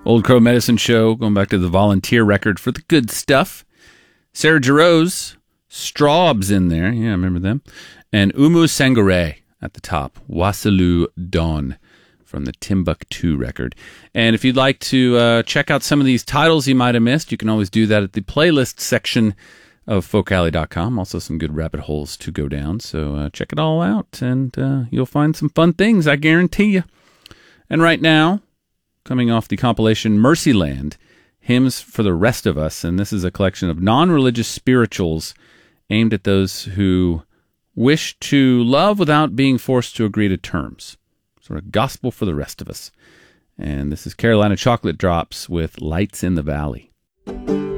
Old Crow Medicine Show, going back to the volunteer record for the good stuff. Sarah Jarosz, Straub's in there. Yeah, I remember them. And Umu Sangare at the top. Wasselu Dawn from the Timbuktu record. And if you'd like to check out some of these titles you might have missed, you can always do that at the playlist section of folkalley.com. Also some good rabbit holes to go down. So check it all out, and you'll find some fun things, I guarantee you. And right now, coming off the compilation Mercyland, Hymns for the Rest of Us, and this is a collection of non-religious spirituals aimed at those who wish to love without being forced to agree to terms. Sort of gospel for the rest of us. And this is Carolina Chocolate Drops with Lights in the Valley.